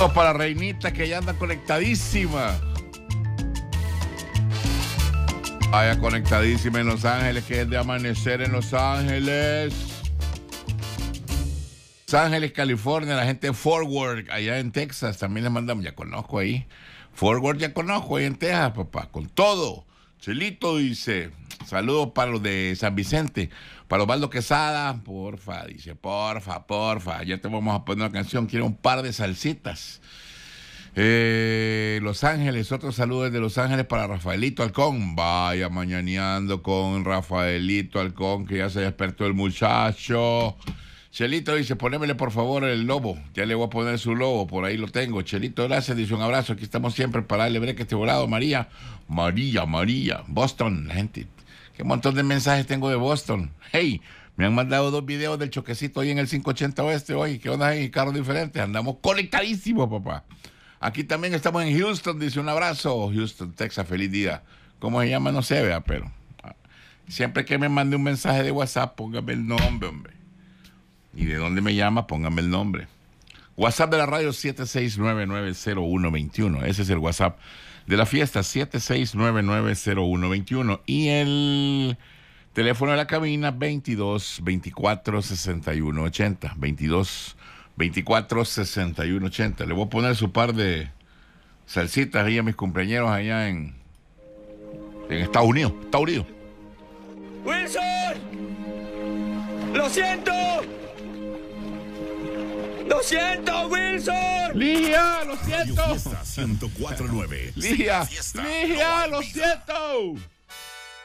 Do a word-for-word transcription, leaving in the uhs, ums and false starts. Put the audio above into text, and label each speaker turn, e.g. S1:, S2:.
S1: Para Reinita, que ya anda conectadísima. Vaya, conectadísima en Los Ángeles, que es de amanecer en Los Ángeles. Los Ángeles, California, la gente de Fort Worth, allá en Texas, también les mandamos, ya conozco ahí. Fort Worth ya conozco ahí en Texas, papá, con todo. Chelito dice, saludos para los de San Vicente, para Osvaldo Quesada, porfa, dice, porfa, porfa, ya te vamos a poner una canción, quiero un par de salsitas. Eh, Los Ángeles, otros saludos de Los Ángeles para Rafaelito Halcón, vaya mañaneando con Rafaelito Halcón, que ya se despertó el muchacho. Chelito dice, ponémele por favor el lobo, ya le voy a poner su lobo, por ahí lo tengo. Chelito, gracias, dice un abrazo, aquí estamos siempre para darle break a este volado. María, María, María, Boston, la gente, qué montón de mensajes tengo de Boston. Hey, me han mandado dos videos del choquecito ahí en el quinientos ochenta Oeste hoy, ¿qué onda ahí? Carros diferentes, andamos conectadísimos, papá. Aquí también estamos en Houston, dice un abrazo, Houston, Texas, feliz día. ¿Cómo se llama? No sé, vea, pero siempre que me mande un mensaje de WhatsApp, póngame el nombre, hombre. Y de dónde me llama, póngame el nombre. WhatsApp de la radio siete seis nueve nueve cero uno dos uno. Ese es el WhatsApp de la fiesta, siete seis nueve nueve cero uno dos uno. Y el teléfono de la cabina, veintidós veinticuatro sesenta y uno ochenta. veintidós veinticuatro sesenta y uno ochenta. Le voy a poner su par de salsitas ahí a mis compañeros allá en, en Estados Unidos. Estados Unidos.
S2: ¡Wilson! ¡Lo siento! ¡Lo siento, Wilson!
S1: ¡Lía, lo siento!
S3: ciento cuatro punto nueve.
S1: ¡Lía, Lía, lo siento!